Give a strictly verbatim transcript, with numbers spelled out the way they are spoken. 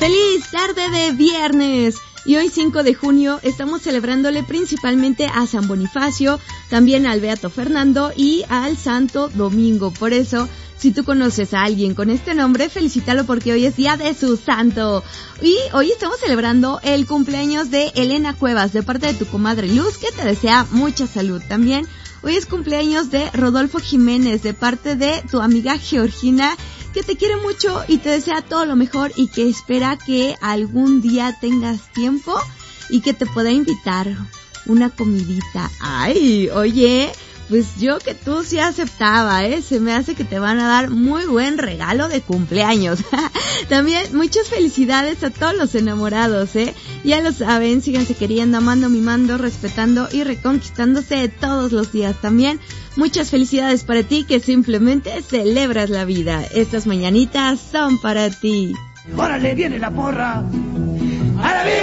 ¡Feliz tarde de viernes! Y hoy cinco de junio estamos celebrándole principalmente a San Bonifacio, también al Beato Fernando y al Santo Domingo. Por eso, si tú conoces a alguien con este nombre, felicítalo porque hoy es día de su santo. Y hoy estamos celebrando el cumpleaños de Elena Cuevas, de parte de tu comadre Luz, que te desea mucha salud. También hoy es cumpleaños de Rodolfo Jiménez, de parte de tu amiga Georgina, que te quiere mucho y te desea todo lo mejor y que espera que algún día tengas tiempo y que te pueda invitar una comidita. Ay, oye, pues yo que tú sí aceptaba, ¿eh? Se me hace que te van a dar muy buen regalo de cumpleaños. También muchas felicidades a todos los enamorados, ¿eh? Ya lo saben, síganse queriendo, amando, mimando, respetando y reconquistándose todos los días. También muchas felicidades para ti que simplemente celebras la vida. Estas mañanitas son para ti. ¡Órale, viene la porra! ¡A la vida!